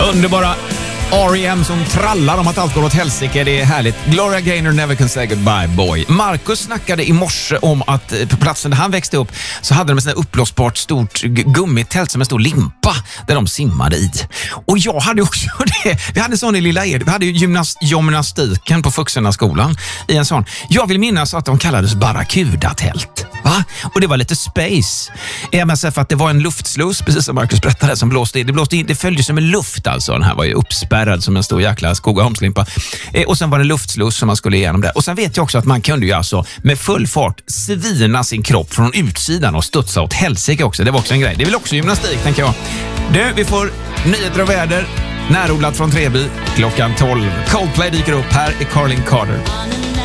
Underbara R.E.M. som trallar om att allt går åt helsike. Det är härligt. Gloria Gaynor, Never Can Say Goodbye Boy. Marcus snackade i morse om att på platsen där han växte upp så hade de ett sånt uppblåsbart stort gummitält som en stor limpa där de simmade i. Och jag hade också det. Vi hade en sån i Lilla Ed. Vi hade gymnastiken på Fuxarna skolan i en sån. Jag vill minnas att de kallades Barracuda-tält. Va? Och det var lite space. MSF att det var en luftsluss, precis som Marcus berättade, som blåste in. Det följde som en luft alltså. Den här var ju uppspärrad som en stor jäkla Skogaholmslimpa. Och sen var det luftsluss som man skulle igenom där. Och sen vet jag också att man kunde ju alltså med full fart svina sin kropp från utsidan och studsa åt helsike också. Det var också en grej. Det är väl också gymnastik, tänker jag. Vi får nyheter och väder. Närodlat från Treby, klockan 12. Coldplay dyker upp. Här är Carlin Carter.